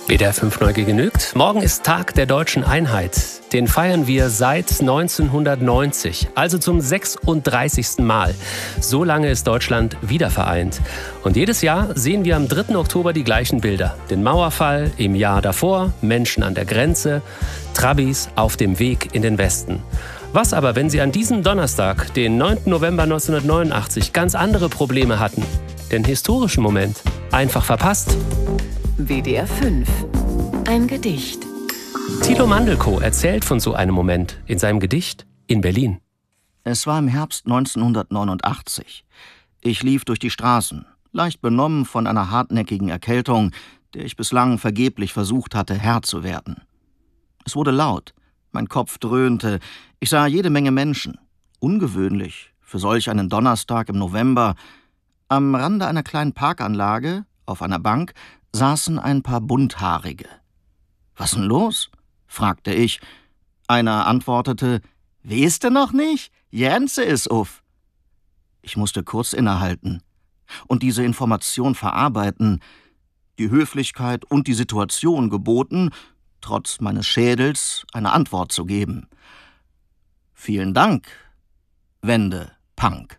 WDR 5 neu genügt. Morgen ist Tag der deutschen Einheit. Den feiern wir seit 1990, also zum 36. Mal. So lange ist Deutschland wiedervereint. Und jedes Jahr sehen wir am 3. Oktober die gleichen Bilder. Den Mauerfall im Jahr davor, Menschen an der Grenze, Trabis auf dem Weg in den Westen. Was aber, wenn Sie an diesem Donnerstag, den 9. November 1989, ganz andere Probleme hatten? Den historischen Moment einfach verpasst? WDR 5. Ein Gedicht. Thilo Mandelkow erzählt von so einem Moment in seinem Gedicht In Berlin. Es war im Herbst 1989. Ich lief durch die Straßen, leicht benommen von einer hartnäckigen Erkältung, der ich bislang vergeblich versucht hatte, Herr zu werden. Es wurde laut, mein Kopf dröhnte, ich sah jede Menge Menschen. Ungewöhnlich für solch einen Donnerstag im November. Am Rande einer kleinen Parkanlage, auf einer Bank, saßen ein paar Bunthaarige. »Was denn los?« fragte ich. Einer antwortete, »Weißt du noch nicht? Jense ist uff.« Ich musste kurz innehalten und diese Information verarbeiten. Die Höflichkeit und die Situation geboten, trotz meines Schädels eine Antwort zu geben. »Vielen Dank, Wende, Punk.«